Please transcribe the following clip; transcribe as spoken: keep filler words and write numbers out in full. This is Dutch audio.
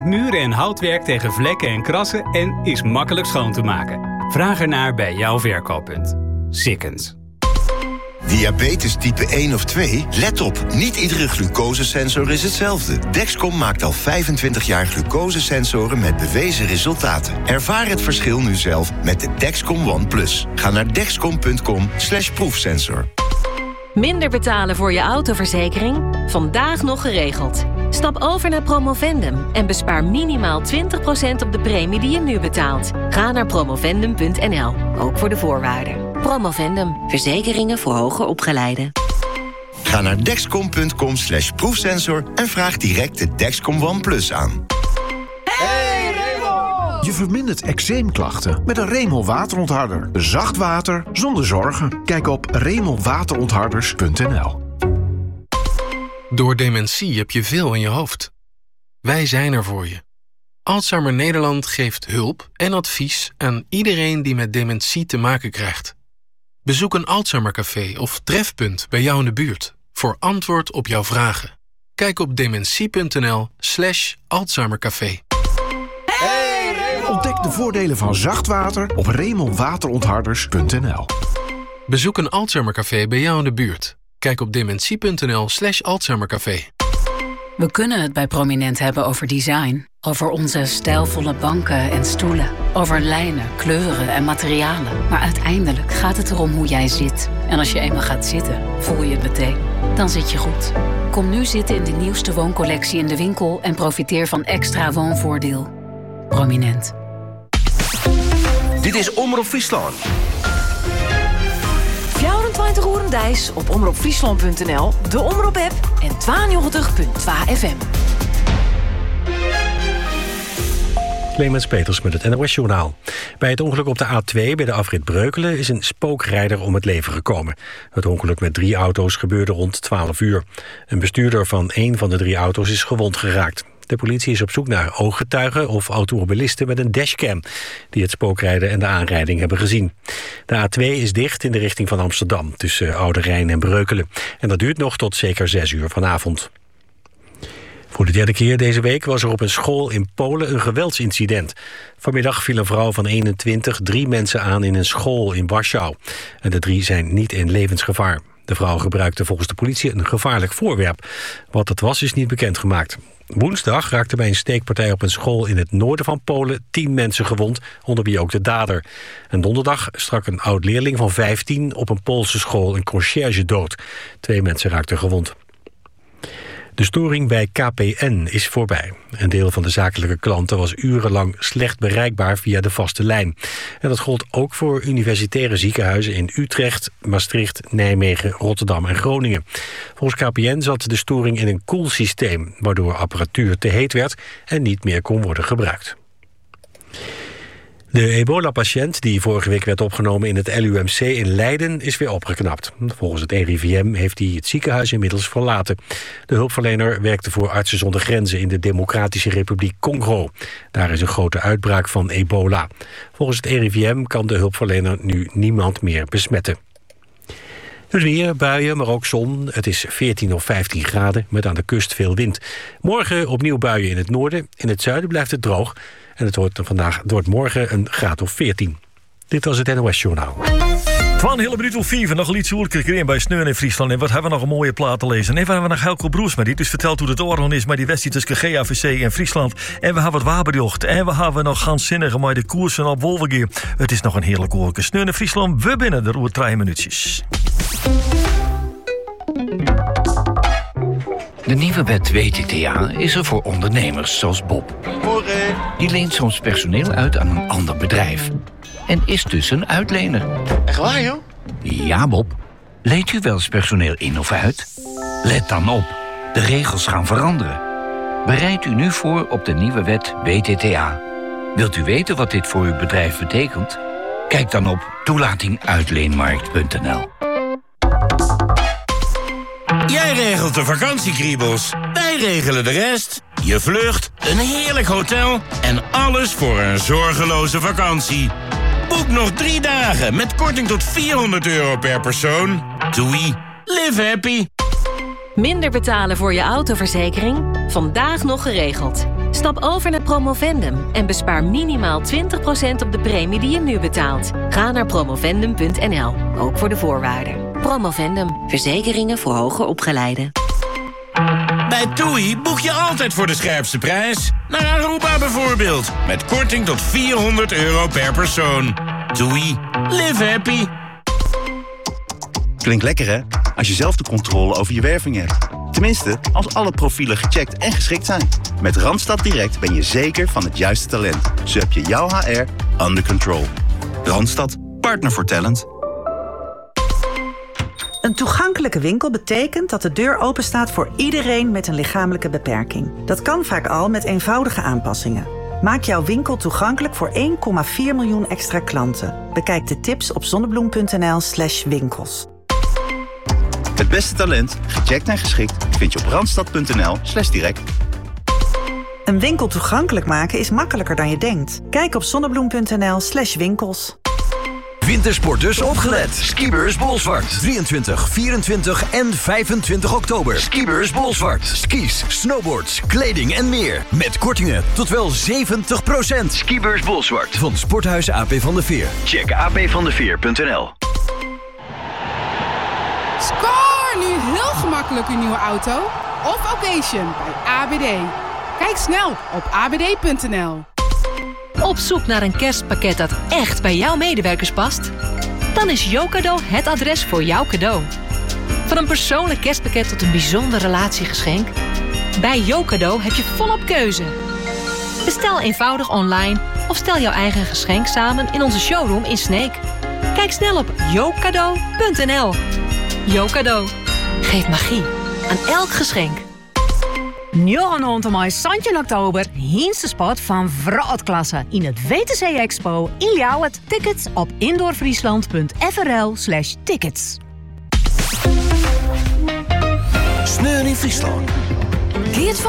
Muren en houtwerk tegen vlekken en krassen en is makkelijk schoon te maken. Vraag ernaar bij jouw verkooppunt. Sikkens. Diabetes type één of twee? Let op, niet iedere glucosesensor is hetzelfde. Dexcom maakt al vijfentwintig jaar glucosesensoren met bewezen resultaten. Ervaar het verschil nu zelf met de Dexcom One Plus. Ga naar dexcom punt com slash proefsensor. Minder betalen voor je autoverzekering? Vandaag nog geregeld. Stap over naar Promovendum en bespaar minimaal twintig procent op de premie die je nu betaalt. Ga naar promovendum punt n l, ook voor de voorwaarden. Promovendum, verzekeringen voor hoger opgeleiden. Ga naar dexcom punt com slash proefsensor en vraag direct de Dexcom One Plus aan. Hey Remol! Je vermindert eczeemklachten met een Remol waterontharder. Zacht water zonder zorgen. Kijk op remol waterontharders punt n l. Door dementie heb je veel in je hoofd. Wij zijn er voor je. Alzheimer Nederland geeft hulp en advies aan iedereen die met dementie te maken krijgt. Bezoek een Alzheimercafé of trefpunt bij jou in de buurt voor antwoord op jouw vragen. Kijk op dementie punt n l slash Alzheimercafé. Hey, ontdek de voordelen van zacht water op remol waterontharders punt n l. Bezoek een Alzheimercafé bij jou in de buurt. Kijk op dementie punt n l slash Alzheimercafé. We kunnen het bij Prominent hebben over design. Over onze stijlvolle banken en stoelen. Over lijnen, kleuren en materialen. Maar uiteindelijk gaat het erom hoe jij zit. En als je eenmaal gaat zitten, voel je het meteen. Dan zit je goed. Kom nu zitten in de nieuwste wooncollectie in de winkel en profiteer van extra woonvoordeel. Prominent. Dit is Omroep Friesland. vierentwintig uur Dijs op omroep friesland punt n l, de Omroep-app en tweeënnegentig punt twee F M. Clemens Peters met het N O S-journaal. Bij het ongeluk op de A twee bij de afrit Breukelen is een spookrijder om het leven gekomen. Het ongeluk met drie auto's gebeurde rond twaalf uur. Een bestuurder van één van de drie auto's is gewond geraakt. De politie is op zoek naar ooggetuigen of automobilisten met een dashcam die het spookrijden en de aanrijding hebben gezien. De A twee is dicht in de richting van Amsterdam tussen Oude Rijn en Breukelen. En dat duurt nog tot zeker zes uur vanavond. Voor de derde keer deze week was er op een school in Polen een geweldsincident. Vanmiddag viel een vrouw van eenentwintig drie mensen aan in een school in Warschau. En de drie zijn niet in levensgevaar. De vrouw gebruikte volgens de politie een gevaarlijk voorwerp. Wat het was is niet bekendgemaakt. Woensdag raakte bij een steekpartij op een school in het noorden van Polen tien mensen gewond, onder wie ook de dader. En donderdag stak een oud-leerling van vijftien op een Poolse school een conciërge dood. Twee mensen raakten gewond. De storing bij K P N is voorbij. Een deel van de zakelijke klanten was urenlang slecht bereikbaar via de vaste lijn. En dat gold ook voor universitaire ziekenhuizen in Utrecht, Maastricht, Nijmegen, Rotterdam en Groningen. Volgens K P N zat de storing in een koelsysteem, waardoor apparatuur te heet werd en niet meer kon worden gebruikt. De ebola-patiënt die vorige week werd opgenomen in het L U M C in Leiden is weer opgeknapt. Volgens het R I V M heeft hij het ziekenhuis inmiddels verlaten. De hulpverlener werkte voor Artsen zonder Grenzen in de Democratische Republiek Congo. Daar is een grote uitbraak van ebola. Volgens het R I V M kan de hulpverlener nu niemand meer besmetten. Het weer, buien, maar ook zon. Het is veertien of vijftien graden met aan de kust veel wind. Morgen opnieuw buien in het noorden. In het zuiden blijft het droog. En het wordt vandaag door het morgen een graad of veertien. Dit was het N O S-journaal. Van hele minuut of vier, nog iets oerkregen bij Sneun in Friesland. En wat hebben we nog een mooie plaat te lezen. En we hebben nog Helco Broers met die. Dus vertelt hoe het oorlog is met die wedstrijd tussen G A V C en Friesland. En we hebben het waberjocht. En we hebben nog ganszinnige maar de koersen op Wolvergeer. Het is nog een heerlijk oorke. Sneun in Friesland, we binnen de roer drie minuutjes. De nieuwe wet W T T A is er voor ondernemers zoals Bob. Die leent soms personeel uit aan een ander bedrijf. En is dus een uitlener. Echt waar, joh? Ja, Bob. Leent u wel eens personeel in of uit? Let dan op. De regels gaan veranderen. Bereid u nu voor op de nieuwe wet W T T A. Wilt u weten wat dit voor uw bedrijf betekent? Kijk dan op toelating uitleenmarkt punt n l. Jij regelt de vakantiekriebels, wij regelen de rest. Je vlucht, een heerlijk hotel en alles voor een zorgeloze vakantie. Boek nog drie dagen met korting tot vierhonderd euro per persoon. Doei, live happy. Minder betalen voor je autoverzekering? Vandaag nog geregeld. Stap over naar Promovendum en bespaar minimaal twintig procent op de premie die je nu betaalt. Ga naar promovendum punt n l, ook voor de voorwaarden. Promovendum, verzekeringen voor hoger opgeleiden. Bij TUI boek je altijd voor de scherpste prijs. Naar Aruba bijvoorbeeld. Met korting tot vierhonderd euro per persoon. TUI. Live happy. Klinkt lekker, hè? Als je zelf de controle over je werving hebt. Tenminste, als alle profielen gecheckt en geschikt zijn. Met Randstad Direct ben je zeker van het juiste talent. Zo heb je jouw H R under control. Randstad, partner voor talent. Een toegankelijke winkel betekent dat de deur openstaat voor iedereen met een lichamelijke beperking. Dat kan vaak al met eenvoudige aanpassingen. Maak jouw winkel toegankelijk voor één komma vier miljoen extra klanten. Bekijk de tips op zonnebloem punt n l slash winkels. Het beste talent, gecheckt en geschikt, vind je op randstad punt n l slash direct. Een winkel toegankelijk maken is makkelijker dan je denkt. Kijk op zonnebloem punt n l slash winkels. Wintersporters opgelet. Skibbeurs Bolsward. drieëntwintig, vierentwintig en vijfentwintig oktober. Skibbeurs Bolsward. Skis, snowboards, kleding en meer. Met kortingen tot wel zeventig procent. Skibbeurs Bolsward. Van Sporthuis A P van der Veer. Check a p van der veer punt n l. Score nu heel gemakkelijk uw nieuwe auto of occasion bij A B D. Kijk snel op a b d punt n l. Op zoek naar een kerstpakket dat echt bij jouw medewerkers past? Dan is Yokado het adres voor jouw cadeau. Van een persoonlijk kerstpakket tot een bijzonder relatiegeschenk. Bij Yokado heb je volop keuze. Bestel eenvoudig online of stel jouw eigen geschenk samen in onze showroom in Sneek. Kijk snel op yokado punt n l. Yokado. Geef magie aan elk geschenk. Njorgenhond om mijn Santje in oktober. Hienste spot van Vrootklasse in het W T C Expo in Ljouwert. Tickets op indoorfriesland punt f r l slash tickets. Sneeuw in Friesland. Geert van